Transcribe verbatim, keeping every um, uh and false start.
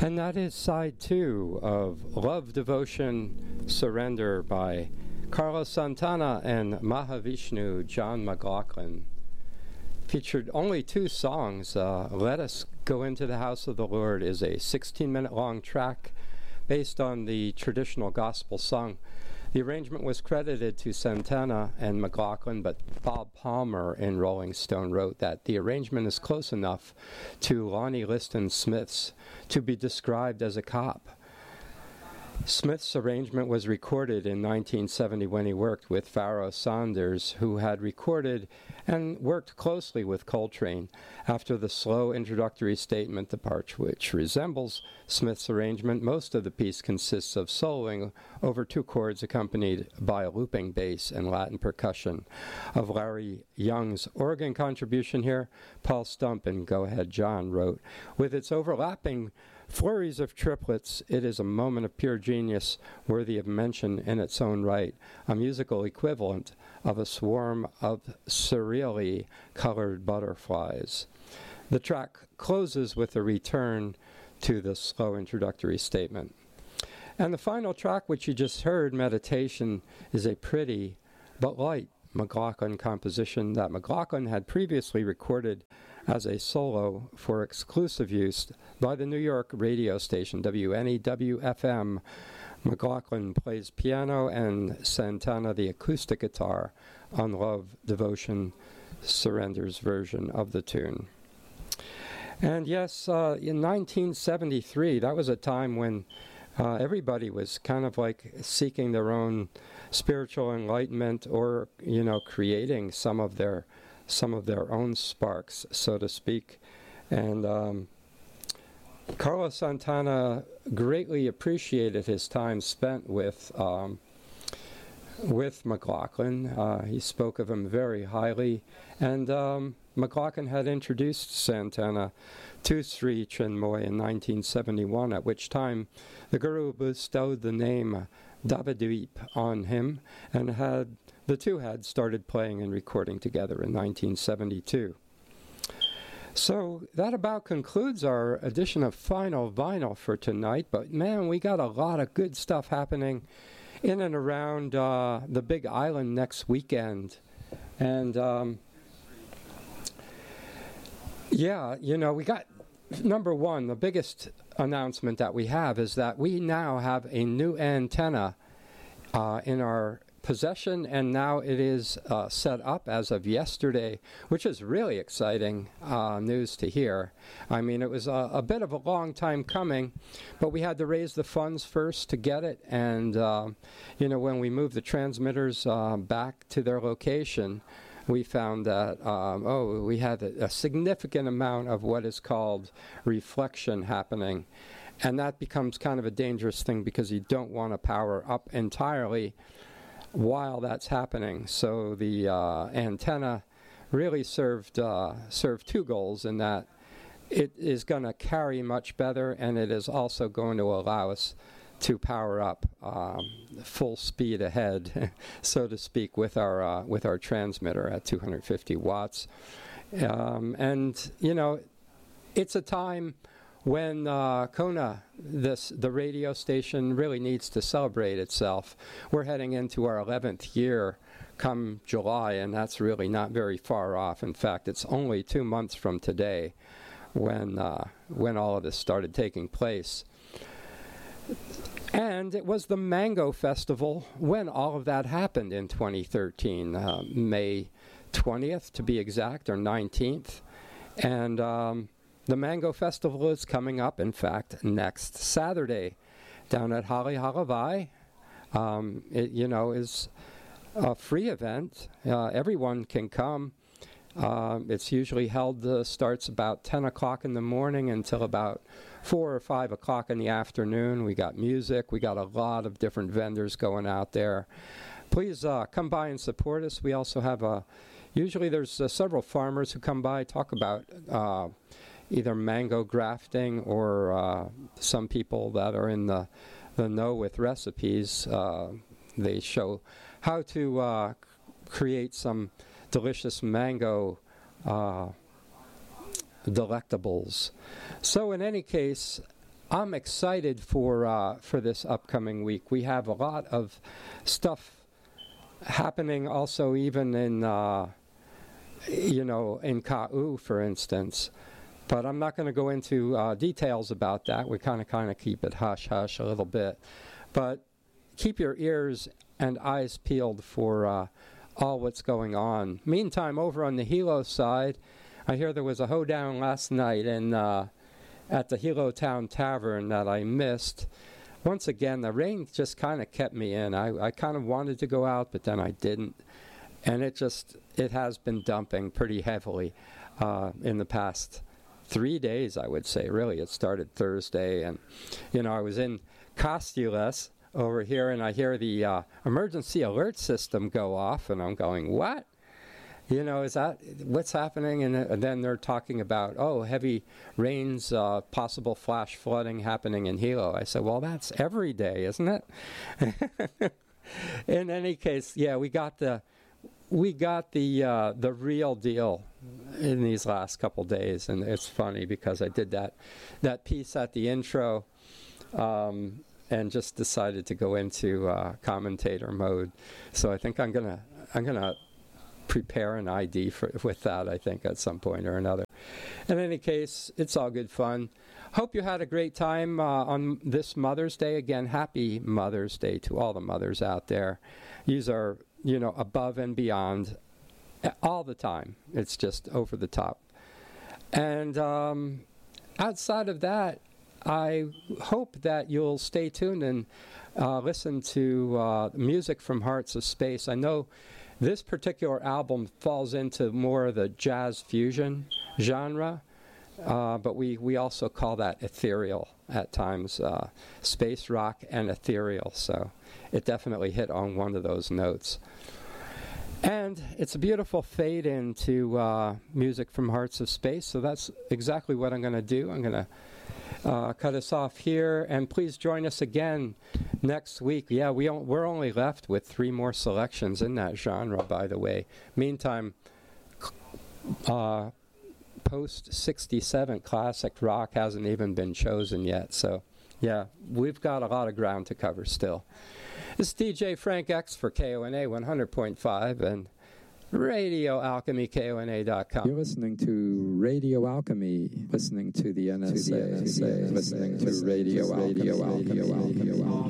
And that is side two of Love, Devotion, Surrender by Carlos Santana and Mahavishnu John McLaughlin. Featured only two songs. Uh, Let Us Go Into the House of the Lord is a sixteen-minute long track based on the traditional gospel song. The arrangement was credited to Santana and McLaughlin, but Bob Palmer in Rolling Stone wrote that the arrangement is close enough to Lonnie Liston Smith's to be described as a cop. Smith's arrangement was recorded in nineteen seventy when he worked with Pharoah Sanders, who had recorded and worked closely with Coltrane. After the slow introductory statement, the part which resembles Smith's arrangement, most of the piece consists of soloing over two chords accompanied by a looping bass and Latin percussion. Of Larry Young's organ contribution here, Paul Stump and Go Ahead John wrote, with its overlapping flurries of triplets, it is a moment of pure genius worthy of mention in its own right, a musical equivalent of a swarm of cereally colored butterflies. The track closes with a return to the slow introductory statement. And the final track, which you just heard, Meditation, is a pretty but light McLaughlin composition that McLaughlin had previously recorded as a solo for exclusive use by the New York radio station W N E W F M. McLaughlin plays piano and Santana the acoustic guitar on Love, Devotion, Surrender's version of the tune. And yes, uh, in nineteen seventy-three, that was a time when Uh, everybody was kind of like seeking their own spiritual enlightenment, or you know, creating some of their some of their own sparks, so to speak. And um, Carlos Santana greatly appreciated his time spent with um, with McLaughlin. Uh, he spoke of him very highly, and um, McLaughlin had introduced Santana to Sri Chinmoy in nineteen seventy-one, at which time the Guru bestowed the name Davadweep on him, and had the two had started playing and recording together in nineteen seventy-two. So that about concludes our edition of Final Vinyl for tonight, but man, we got a lot of good stuff happening in and around uh, the Big Island next weekend. And um, yeah, you know, we got, number one, the biggest announcement that we have is that we now have a new antenna uh, in our possession, and now it is uh, set up as of yesterday, which is really exciting uh, news to hear. I mean, it was a, a bit of a long time coming, but we had to raise the funds first to get it, and uh, you know, when we moved the transmitters uh, back to their location, we found that, um, oh, we had a, a significant amount of what is called reflection happening. And that becomes kind of a dangerous thing because you don't want to power up entirely while that's happening. So the uh, antenna really served, uh, served two goals in that it is going to carry much better, and it is also going to allow us to power up um, full speed ahead, so to speak, with our uh, with our transmitter at two hundred fifty watts. Um, and you know, it's a time when uh, Kona, this the radio station, really needs to celebrate itself. We're heading into our eleventh year come July, and that's really not very far off. In fact, it's only two months from today when uh, when all of this started taking place. And it was the Mango Festival when all of that happened in twenty thirteen, uh, May twentieth to be exact, or nineteenth. And um, the Mango Festival is coming up, in fact, next Saturday down at Hale Halavai. Um, it, you know, is a free event. Uh, everyone can come. Uh, it's usually held, uh, starts about ten o'clock in the morning until about four or five o'clock in the afternoon. We got music. We got a lot of different vendors going out there. Please uh, come by and support us. We also have a, usually there's uh, several farmers who come by, talk about uh, either mango grafting, or uh, some people that are in the, the know with recipes. Uh, they show how to uh, create some delicious mango uh, delectables. So in any case, I'm excited for uh, for this upcoming week. We have a lot of stuff happening also even in, uh, you know, in Ka'u, for instance. But I'm not going to go into uh, details about that. We kind of kind of keep it hush-hush a little bit. But keep your ears and eyes peeled for uh, all what's going on. Meantime, over on the Hilo side, I hear there was a hoedown last night in, uh, at the Hilo Town Tavern that I missed. Once again, the rain just kind of kept me in. I, I kind of wanted to go out, but then I didn't. And it just, it has been dumping pretty heavily uh, in the past three days, I would say. Really, it started Thursday. And, you know, I was in Costules over here, and I hear the uh, emergency alert system go off, and I'm going, what? You know, is that what's happening? And, uh, and then they're talking about, oh, heavy rains, uh, possible flash flooding happening in Hilo. I said, well, that's every day, isn't it? In any case, yeah, we got the we got the uh, the real deal in these last couple days, and it's funny because I did that that piece at the intro, um, and just decided to go into uh, commentator mode. So I think I'm gonna I'm gonna. prepare an I D for, with that, I think, at some point or another. In any case, it's all good fun. Hope you had a great time uh, on this Mother's Day. Again, happy Mother's Day to all the mothers out there. These are, you know, above and beyond all the time. It's just over the top. And um, outside of that, I hope that you'll stay tuned and uh, listen to uh, music from Hearts of Space. I know this particular album falls into more of the jazz fusion genre, uh, but we, we also call that ethereal at times, uh, space rock and ethereal, so it definitely hit on one of those notes. And it's a beautiful fade into uh, music from Hearts of Space, so that's exactly what I'm going to do. I'm going to Uh, cut us off here, and please join us again next week. Yeah, we on, we're only left with three more selections in that genre, by the way. Meantime, uh, post sixty-seven classic rock hasn't even been chosen yet, so yeah, we've got a lot of ground to cover still. This is D J Frank X for K O N A one hundred point five and Radio Alchemy, K O N A dot com. You're listening to Radio Alchemy, listening to the N S A, listening to Radio Alchemy.